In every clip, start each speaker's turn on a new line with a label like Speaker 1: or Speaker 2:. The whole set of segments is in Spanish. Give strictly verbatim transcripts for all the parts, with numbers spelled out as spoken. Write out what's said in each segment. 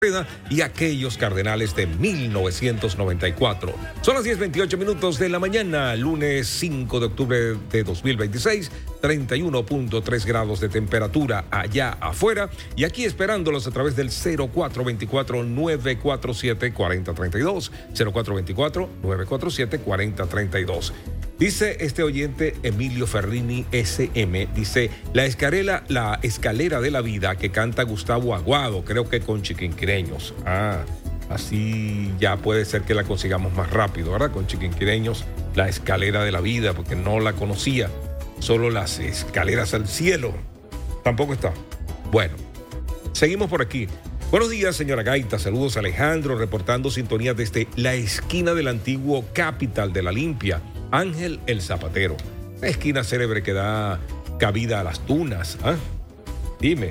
Speaker 1: y aquellos Cardenales de mil novecientos noventa y cuatro. Son las diez veintiocho minutos de la mañana, lunes cinco de octubre de dos mil veintiséis, treinta y uno punto tres grados de temperatura allá afuera y aquí esperándolos a través del cero cuatro veinticuatro, nueve cuatro siete, cuarenta treinta y dos, cero cuatro veinticuatro, nueve cuatro siete, cuarenta treinta y dos. Dice este oyente Emilio Ferrini S M, dice, la escalera, la escalera de la vida que canta Gustavo Aguado, creo que con Chiquinquireños. Ah, así ya puede ser que la consigamos más rápido, ¿verdad? Con Chiquinquireños, la escalera de la vida, porque no la conocía, solo las escaleras al cielo. Tampoco está. Bueno, seguimos por aquí. Buenos días, señora Gaita. Saludos a Alejandro, reportando sintonía desde la esquina del antiguo Capital de la Limpia. Ángel el Zapatero, la esquina célebre que da cabida a las tunas. ¿Ah? Dime.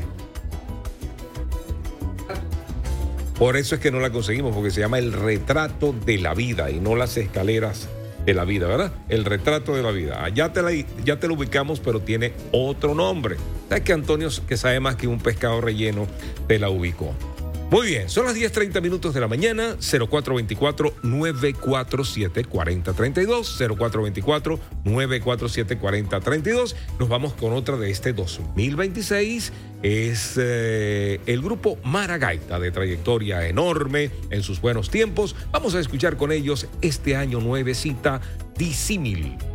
Speaker 1: Por eso es que no la conseguimos, porque se llama El Retrato de la Vida y no Las Escaleras de la Vida, ¿verdad? El Retrato de la Vida. Ya te la, ya te lo ubicamos, pero tiene otro nombre. ¿Sabes que Antonio, que sabe más que un pescado relleno, te la ubicó? Muy bien, son las diez treinta minutos de la mañana, cero cuatro veinticuatro, nueve cuatro siete, cuarenta treinta y dos, cero cuatro veinticuatro, nueve cuatro siete, cuarenta treinta y dos. Nos vamos con otra de este dos mil veintiséis, es eh, el grupo Maragaita, de trayectoria enorme en sus buenos tiempos. Vamos a escuchar con ellos este año nuevecita, Disímil.